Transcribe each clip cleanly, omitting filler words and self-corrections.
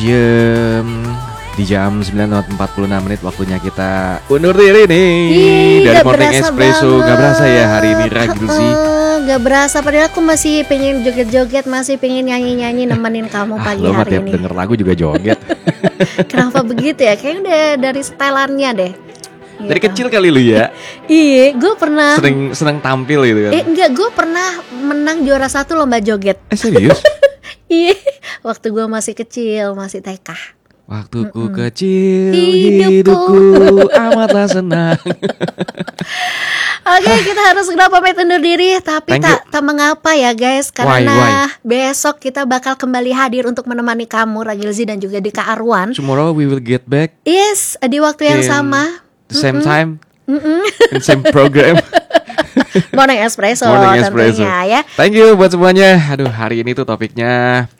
Di jam 9.46 waktunya kita undur diri nih dari Morning Espresso. Gak berasa ya hari ini Ragilzi. Gak berasa, padahal aku masih pengen joget-joget, masih pengen nyanyi-nyanyi nemenin kamu pagi lo hari tiap ini. denger lagu juga joget. Kenapa begitu ya? Kayaknya udah dari setelannya deh. Dari kecil kali lu ya. Iya, gue pernah seneng tampil gitu kan. Enggak, gue pernah menang juara 1 lomba joget. Serius? Iya, waktu gue masih kecil, masih TK. Waktu ku kecil, hidupku amatlah senang. Oke, kita harus segera pamit undur diri. Tapi tak mengapa ya guys, karena besok kita bakal kembali hadir untuk menemani kamu Ragilzi dan juga Dika Arwan. Tomorrow we will get back. Yes, di waktu yang sama, the same time, in same program. Morning Espresso tentunya ya. Thank you buat semuanya. Aduh, hari ini tuh topiknya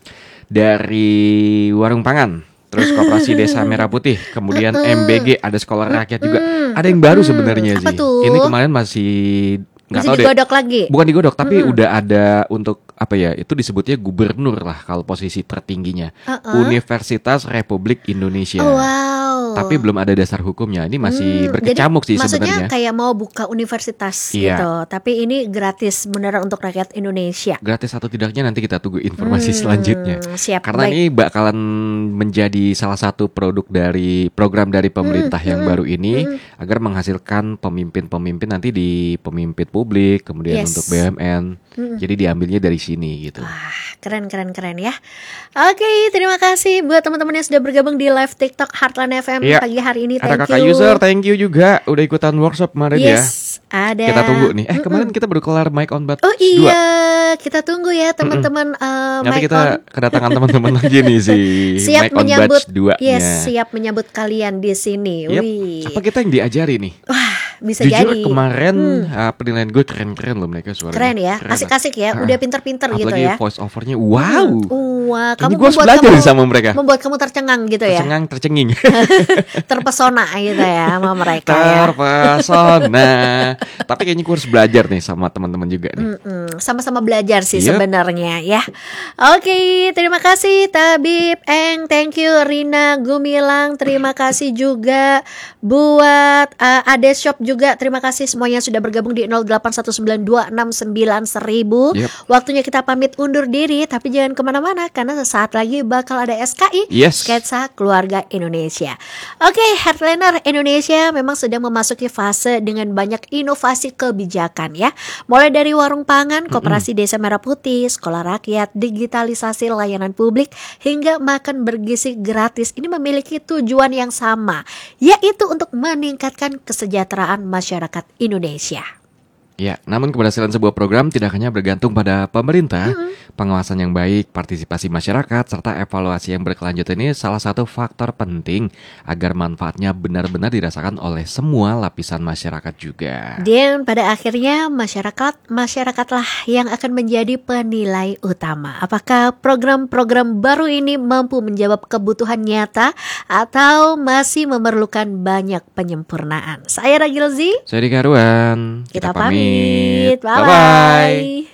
dari warung pangan, terus Koperasi Desa Merah Putih, kemudian MBG, ada sekolah rakyat juga. Ada yang baru sebenarnya sih. Ini kemarin masih nggak tahu deh. Digodok lagi. Bukan digodok, tapi udah ada untuk apa ya? Itu disebutnya gubernur lah kalau posisi tertingginya. Universitas Republik Indonesia. Wow. Tapi belum ada dasar hukumnya. Ini masih berkecamuk sih sebenarnya. Maksudnya kayak mau buka universitas gitu. Tapi ini gratis beneran untuk rakyat Indonesia. Gratis atau tidaknya nanti kita tunggu informasi selanjutnya. Siap, karena ini bakalan menjadi salah satu produk dari program dari pemerintah yang baru ini agar menghasilkan pemimpin-pemimpin nanti di pemimpin publik, kemudian untuk BUMN. Jadi diambilnya dari sini gitu. Wah, keren ya. Oke, terima kasih buat teman-teman yang sudah bergabung di live TikTok Heartland FM pagi hari ini. Ada kakak user, thank you juga udah ikutan workshop kemarin ya. Ada. Kita tunggu nih. Kemarin kita baru kelar Mic on Batch 2. Oh iya, kita tunggu ya teman-teman. Nanti kita kedatangan teman-teman lagi nih siap Mic on Batch 2-nya. Yes, siap menyambut kalian di sini. Wih. Apa kita yang diajari nih? Wah, bisa jujur jadi. Kemarin penilaian gue keren-keren loh mereka suaranya. Keren ya, asik-asik ya, udah pinter-pinter gitu ya. Apalagi voice overnya, wow. Wah, kamu gue belajar sama mereka. Membuat kamu tercengang gitu ya. Tercenging. Terpesona gitu ya sama mereka. Terpesona. Tapi kayaknya gue harus belajar nih sama teman-teman juga nih. Sama-sama belajar sih sebenarnya ya. Oke, terima kasih Tabib Eng, thank you Rina Gumilang, terima kasih juga buat Ade Shop juga, terima kasih semuanya sudah bergabung di 0819299000. Waktunya kita pamit undur diri, tapi jangan kemana-mana karena sesaat lagi bakal ada SKI, Sketsa Keluarga Indonesia. Oke, Heartlander Indonesia memang sedang memasuki fase dengan banyak inovasi kebijakan ya. Mulai dari warung pangan, Koperasi Desa Merah Putih, sekolah rakyat, digitalisasi layanan publik, hingga makan bergizi gratis. Ini memiliki tujuan yang sama, yaitu untuk meningkatkan kesejahteraan masyarakat Indonesia. Ya, namun keberhasilan sebuah program tidak hanya bergantung pada pemerintah, pengawasan yang baik, partisipasi masyarakat, serta evaluasi yang berkelanjutan ini salah satu faktor penting agar manfaatnya benar-benar dirasakan oleh semua lapisan masyarakat juga. Dan pada akhirnya masyarakatlah yang akan menjadi penilai utama. Apakah program-program baru ini mampu menjawab kebutuhan nyata atau masih memerlukan banyak penyempurnaan? Saya Ragilzi. Saya Dika Arwan. Kita pamit. Bye-bye.